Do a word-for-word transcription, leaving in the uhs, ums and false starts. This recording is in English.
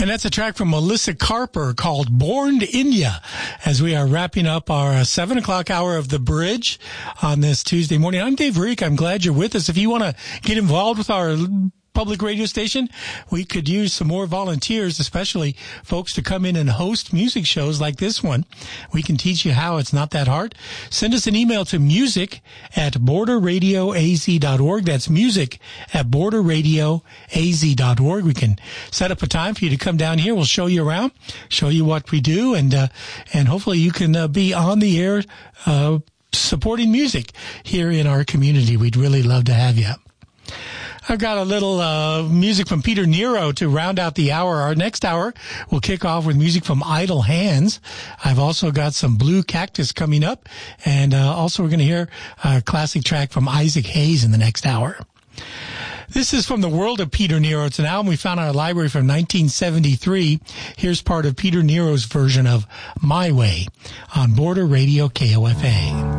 And that's a track from Melissa Carper called Born to India, as we are wrapping up our uh, seven o'clock hour of The Bridge on this Tuesday morning. I'm Dave Reek. I'm glad you're with us. If you want to get involved with our public radio station, we could use some more volunteers, especially folks to come in and host music shows like this one. We can teach you how. It's not that hard. Send us an email to music at border radio a z dot org. That's music at border radio a z dot org. We can set up a time for you to come down here. We'll show you around, show you what we do, and uh, and hopefully you can uh, be on the air uh, supporting music here in our community. We'd really love to have you. I've got a little uh music from Peter Nero to round out the hour. Our next hour will kick off with music from Idle Hands. I've also got some Blue Cactus coming up, and uh, also we're going to hear a classic track from Isaac Hayes in the next hour. This is from the world of Peter Nero. It's an album we found in our library from nineteen seventy-three. Here's part of Peter Nero's version of My Way on Border Radio K O F A.